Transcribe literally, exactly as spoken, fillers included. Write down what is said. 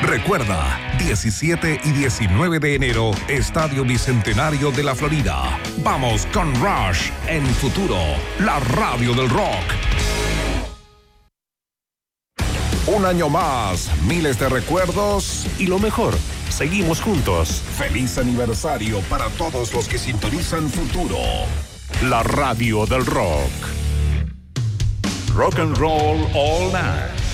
Recuerda, diecisiete y diecinueve de enero, Estadio Bicentenario de la Florida. Vamos con Rush en Futuro, la radio del rock. Un año más, miles de recuerdos y lo mejor, seguimos juntos. Feliz aniversario para todos los que sintonizan Futuro, la radio del rock. Rock and roll all night.